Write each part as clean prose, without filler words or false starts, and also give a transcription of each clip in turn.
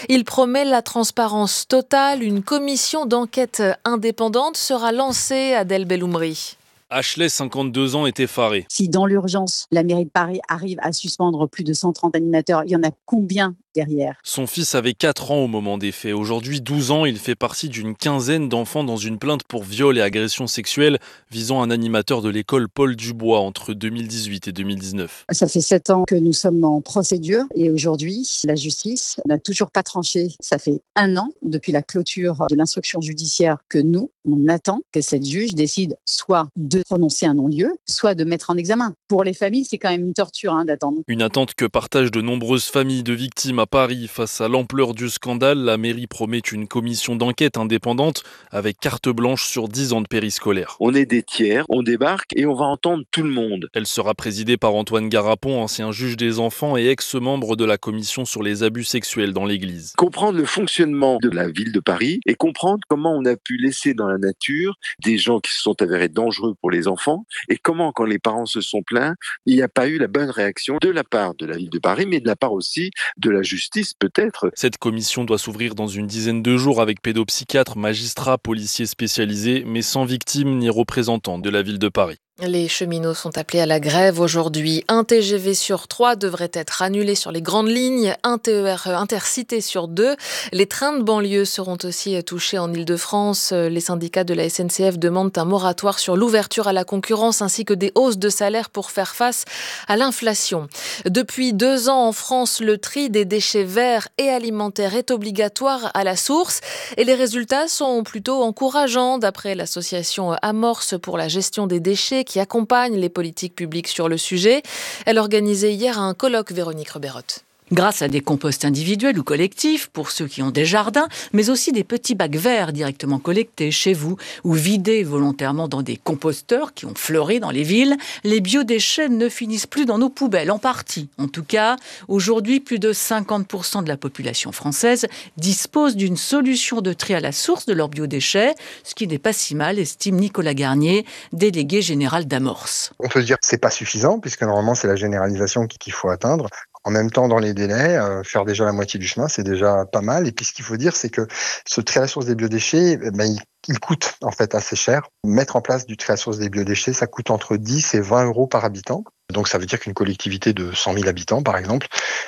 Il promet la transparence totale. Une commission d'enquête indépendante sera lancée, Adèle Belloumri. Ashley, 52 ans, est effaré. Si dans l'urgence, la mairie de Paris arrive à suspendre plus de 130 animateurs, il y en a combien derrière? Son fils avait 4 ans au moment des faits. Aujourd'hui, 12 ans, il fait partie d'une quinzaine d'enfants dans une plainte pour viol et agression sexuelle visant un animateur de l'école Paul Dubois entre 2018 et 2019. Ça fait 7 ans que nous sommes en procédure et aujourd'hui, la justice n'a toujours pas tranché. Ça fait 1 an depuis la clôture de l'instruction judiciaire que nous, on attend que cette juge décide soit de prononcer un non-lieu, soit de mettre en examen. Pour les familles, c'est quand même une torture d'attendre. Une attente que partagent de nombreuses familles de victimes à Paris. Face à l'ampleur du scandale, la mairie promet une commission d'enquête indépendante avec carte blanche sur 10 ans de périscolaire. On est des tiers, on débarque et on va entendre tout le monde. Elle sera présidée par Antoine Garapon, ancien juge des enfants et ex-membre de la commission sur les abus sexuels dans l'église. Comprendre le fonctionnement de la ville de Paris et comprendre comment on a pu laisser dans la nature des gens qui se sont avérés dangereux pour les enfants et comment, quand les parents se sont plaints, il n'y a pas eu la bonne réaction de la part de la ville de Paris, mais de la part aussi de la justice peut-être. Cette commission doit s'ouvrir dans une dizaine de jours avec pédopsychiatres, magistrats, policiers spécialisés, mais sans victimes ni représentants de la ville de Paris. Les cheminots sont appelés à la grève aujourd'hui. Un TGV sur 3 devrait être annulé sur les grandes lignes, un TER intercité sur 2. Les trains de banlieue seront aussi touchés en Île-de-France. Les syndicats de la SNCF demandent un moratoire sur l'ouverture à la concurrence ainsi que des hausses de salaire pour faire face à l'inflation. Depuis 2 ans en France, le tri des déchets verts et alimentaires est obligatoire à la source et les résultats sont plutôt encourageants d'après l'association Amorce pour la gestion des déchets qui accompagne les politiques publiques sur le sujet. Elle organisait hier un colloque, Véronique Reberotte. Grâce à des composts individuels ou collectifs pour ceux qui ont des jardins, mais aussi des petits bacs verts directement collectés chez vous ou vidés volontairement dans des composteurs qui ont fleuri dans les villes, les biodéchets ne finissent plus dans nos poubelles, en partie. En tout cas, aujourd'hui, plus de 50% de la population française dispose d'une solution de tri à la source de leurs biodéchets, ce qui n'est pas si mal, estime Nicolas Garnier, délégué général d'Amorce. On peut se dire que c'est pas suffisant, puisque normalement c'est la généralisation qu'il faut atteindre. En même temps, dans les délais, faire déjà la moitié du chemin, c'est déjà pas mal. Et puis, ce qu'il faut dire, c'est que ce tri à la source des biodéchets, il coûte en fait assez cher. Mettre en place du tri à la source des biodéchets, ça coûte entre 10 et 20 euros par habitant. Donc, ça veut dire qu'une collectivité de 100 000 habitants, par exemple,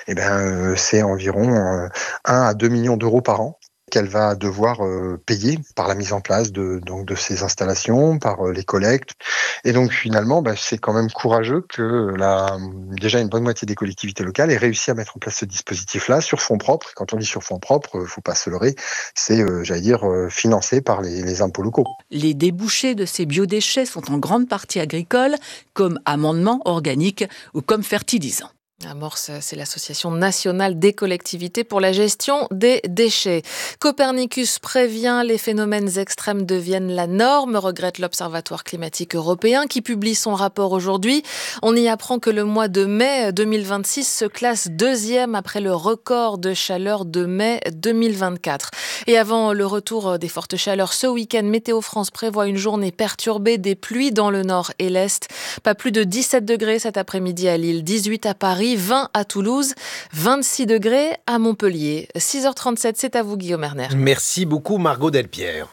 c'est environ 1 à 2 millions d'euros par an qu'elle va devoir payer par la mise en place de ces installations, par les collectes. Et donc finalement, c'est quand même courageux que déjà une bonne moitié des collectivités locales aient réussi à mettre en place ce dispositif-là sur fonds propres. Quand on dit sur fonds propres, faut pas se leurrer, c'est financé par les impôts locaux. Les débouchés de ces biodéchets sont en grande partie agricoles, comme amendements organiques ou comme fertilisants. Amorce, c'est l'association nationale des collectivités pour la gestion des déchets. Copernicus prévient, les phénomènes extrêmes deviennent la norme, regrette l'Observatoire climatique européen qui publie son rapport aujourd'hui. On y apprend que le mois de mai 2026 se classe 2e après le record de chaleur de mai 2024. Et avant le retour des fortes chaleurs ce week-end, Météo France prévoit une journée perturbée, des pluies dans le nord et l'est. Pas plus de 17 degrés cet après-midi à Lille, 18 à Paris, 20 à Toulouse, 26 degrés à Montpellier. 6h37, c'est à vous Guillaume Erner. Merci beaucoup Margot Delpierre.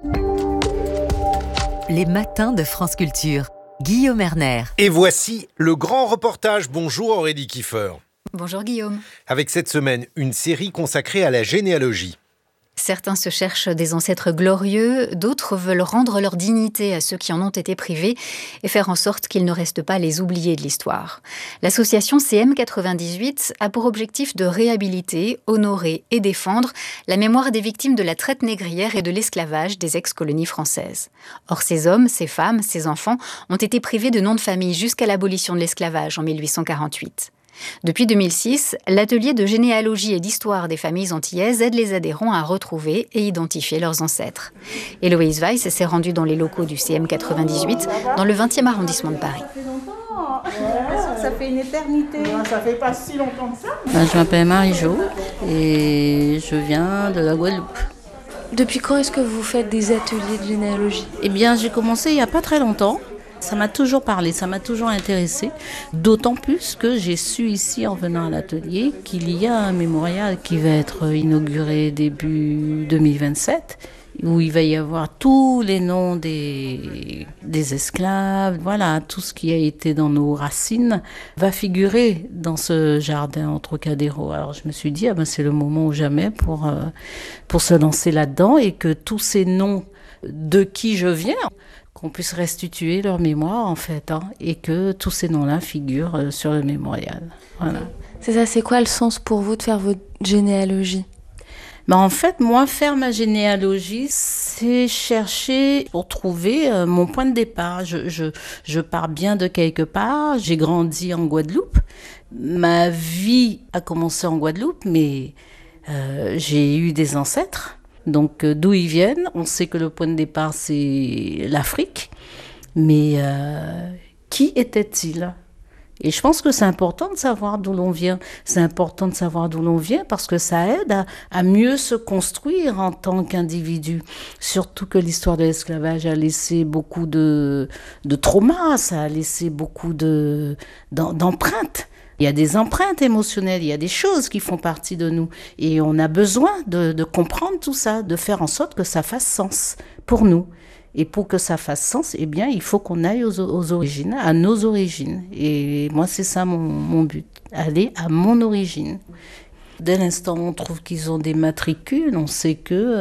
Les matins de France Culture. Guillaume Erner. Et voici le grand reportage. Bonjour Aurélie Kiefer. Bonjour Guillaume. Avec cette semaine, une série consacrée à la généalogie. Certains se cherchent des ancêtres glorieux, d'autres veulent rendre leur dignité à ceux qui en ont été privés et faire en sorte qu'ils ne restent pas les oubliés de l'histoire. L'association CM98 a pour objectif de réhabiliter, honorer et défendre la mémoire des victimes de la traite négrière et de l'esclavage des ex-colonies françaises. Or, ces hommes, ces femmes, ces enfants ont été privés de nom de famille jusqu'à l'abolition de l'esclavage en 1848. Depuis 2006, l'atelier de généalogie et d'histoire des familles antillaises aide les adhérents à retrouver et identifier leurs ancêtres. Héloïse Weiss s'est rendue dans les locaux du CM98 dans le 20e arrondissement de Paris. Ça fait une éternité. Ça fait pas si longtemps que ça. Je m'appelle Marie-Jo et je viens de la Guadeloupe. Depuis quand est-ce que vous faites des ateliers de généalogie ? Eh bien, j'ai commencé il n'y a pas très longtemps. Ça m'a toujours parlé, ça m'a toujours intéressée. D'autant plus que j'ai su ici, en venant à l'atelier, qu'il y a un mémorial qui va être inauguré début 2027, où il va y avoir tous les noms des esclaves, voilà, tout ce qui a été dans nos racines va figurer dans ce jardin au Trocadéro. Alors je me suis dit, c'est le moment ou jamais pour se lancer là-dedans et que tous ces noms de qui je viens, qu'on puisse restituer leur mémoire en fait, et que tous ces noms-là figurent sur le mémorial. Voilà. C'est ça, c'est quoi le sens pour vous de faire votre généalogie ? En fait, moi, faire ma généalogie, c'est chercher pour trouver mon point de départ. Je pars bien de quelque part. J'ai grandi en Guadeloupe. Ma vie a commencé en Guadeloupe, mais j'ai eu des ancêtres. Donc, d'où ils viennent, on sait que le point de départ, c'est l'Afrique. Mais qui étaient-ils ? Et je pense que c'est important de savoir d'où l'on vient. C'est important de savoir d'où l'on vient parce que ça aide à mieux se construire en tant qu'individu. Surtout que l'histoire de l'esclavage a laissé beaucoup de traumas, ça a laissé beaucoup d'empreintes. Il y a des empreintes émotionnelles, il y a des choses qui font partie de nous. Et on a besoin de comprendre tout ça, de faire en sorte que ça fasse sens pour nous. Et pour que ça fasse sens, il faut qu'on aille aux origines, à nos origines. Et moi, c'est ça mon but, aller à mon origine. Dès l'instant où on trouve qu'ils ont des matricules, on sait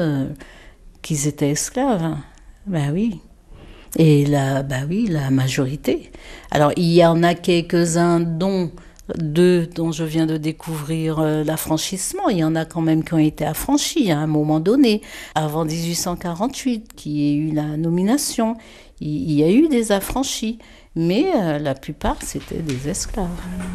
qu'ils étaient esclaves. Oui. Et la majorité. Alors, il y en a quelques-uns dont je viens de découvrir l'affranchissement. Il y en a quand même qui ont été affranchis à un moment donné, avant 1848, qui ait eu la nomination. Il y a eu des affranchis, mais la plupart, c'était des esclaves.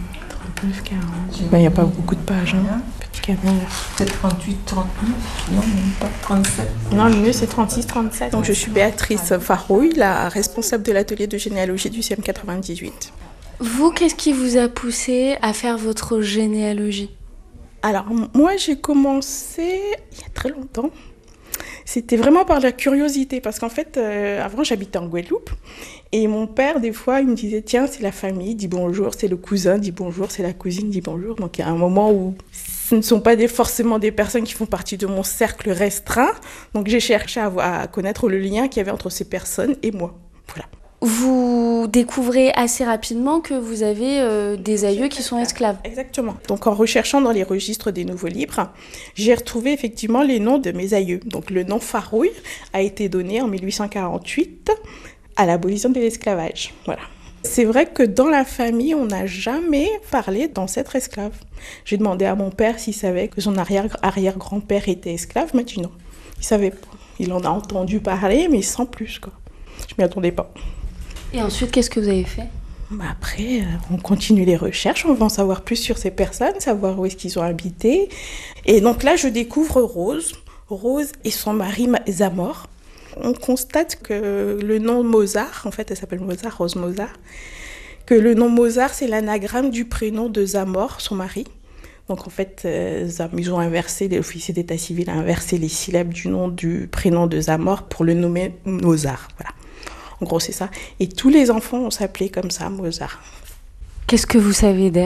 39, 40... il n'y a pas beaucoup de pages, petit canard. Peut-être 38, 39, non, même pas 37. Non, le mieux, c'est 36, 37. Donc, je suis Béatrice Farouille, la responsable de l'atelier de généalogie du CM 98. Vous, qu'est-ce qui vous a poussé à faire votre généalogie ? Alors, moi, j'ai commencé il y a très longtemps. C'était vraiment par la curiosité, parce qu'en fait, avant, j'habitais en Guadeloupe. Et mon père, des fois, il me disait, tiens, c'est la famille, dis bonjour, c'est le cousin, dis bonjour, c'est la cousine, dis bonjour. Donc, il y a un moment où ce ne sont pas forcément des personnes qui font partie de mon cercle restreint. Donc, j'ai cherché à connaître le lien qu'il y avait entre ces personnes et moi. Voilà. Vous découvrez assez rapidement que vous avez des aïeux qui sont esclaves. Exactement. Donc en recherchant dans les registres des nouveaux livres, j'ai retrouvé effectivement les noms de mes aïeux. Donc le nom Farouille a été donné en 1848 à l'abolition de l'esclavage. Voilà. C'est vrai que dans la famille, on n'a jamais parlé d'ancêtre esclave. J'ai demandé à mon père s'il savait que son arrière-grand-père était esclave. Il m'a dit non. Il savait pas. Il en a entendu parler, mais sans plus, quoi. Je m'y attendais pas. Et ensuite, qu'est-ce que vous avez fait ? Après, on continue les recherches, on va en savoir plus sur ces personnes, savoir où est-ce qu'ils ont habité. Et donc là, je découvre Rose et son mari Zamor. On constate que le nom Mozart, en fait, elle s'appelle Mozart, Rose Mozart, que le nom Mozart, c'est l'anagramme du prénom de Zamor, son mari. Donc en fait, ils ont inversé, l'officier d'état civil a inversé les syllabes du nom du prénom de Zamor pour le nommer Mozart. Voilà. En gros, c'est ça. Et tous les enfants ont s'appelé comme ça, Mozart. Qu'est-ce que vous savez d'elle ?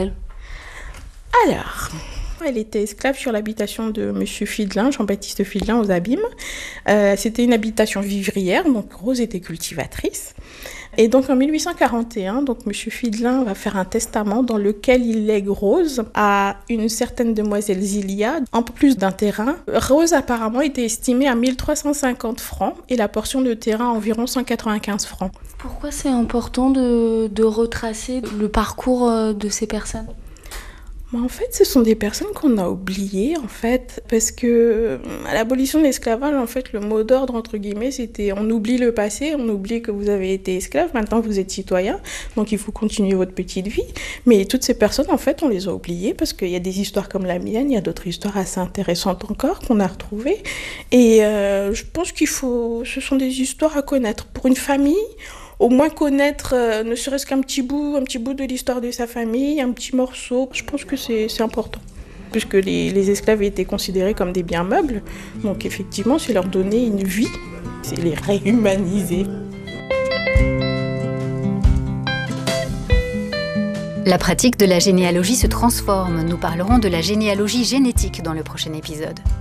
Alors, elle était esclave sur l'habitation de M. Fidelin, Jean-Baptiste Fidelin, aux Abîmes. C'était une habitation vivrière, donc Rose était cultivatrice. Et donc en 1841, donc, M. Fidelin va faire un testament dans lequel il lègue Rose à une certaine demoiselle Zilia, en plus d'un terrain. Rose apparemment était estimée à 1350 francs et la portion de terrain à environ 195 francs. Pourquoi c'est important de retracer le parcours de ces personnes ? En fait, ce sont des personnes qu'on a oubliées, en fait, parce que à l'abolition de l'esclavage, en fait, le mot d'ordre, entre guillemets, c'était on oublie le passé, on oublie que vous avez été esclave, maintenant vous êtes citoyen, donc il faut continuer votre petite vie. Mais toutes ces personnes, en fait, on les a oubliées parce qu'il y a des histoires comme la mienne, il y a d'autres histoires assez intéressantes encore qu'on a retrouvées. Et je pense ce sont des histoires à connaître pour une famille. Au moins connaître, ne serait-ce qu'un petit bout de l'histoire de sa famille, un petit morceau. Je pense que c'est important. Puisque les esclaves étaient considérés comme des biens meubles. Donc effectivement, c'est leur donner une vie. C'est les réhumaniser. La pratique de la généalogie se transforme. Nous parlerons de la généalogie génétique dans le prochain épisode.